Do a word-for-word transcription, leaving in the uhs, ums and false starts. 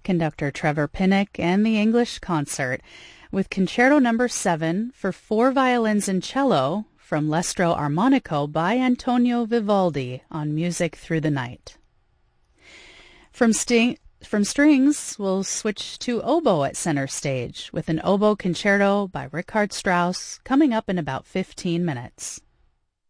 conductor Trevor Pinnock and the English Concert, with Concerto Number seven for four violins and cello from L'Estro Armonico by Antonio Vivaldi on Music Through the Night. From, sting- from strings, we'll switch to oboe at center stage with an oboe concerto by Richard Strauss coming up in about fifteen minutes.